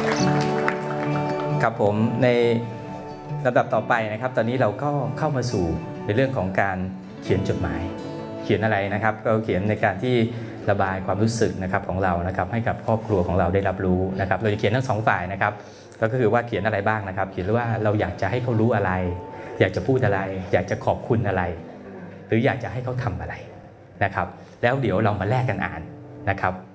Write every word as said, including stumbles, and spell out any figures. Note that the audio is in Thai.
ครับผมในลำดับต่อไปนะครับตอนนี้เราก็เข้ามาสู่ในเรื่องของการเขียนจดหมายเขียนอะไรนะครับก็เขียนในการที่ระบายความรู้สึกนะครับของเรานะครับให้กับครอบครัวของเราได้รับรู้นะครับเราจะเขียนทั้งสองฝ่ายนะครับก็คือว่าเขียนอะไรบ้างนะครับเขียนว่าเราอยากจะให้เขารู้อะไรอยากจะพูดอะไรอยากจะขอบคุณอะไรหรืออยากจะให้เขาทำอะไรนะครับแล้วเดี๋ยวเรามาแลกกันอ่านนะครับ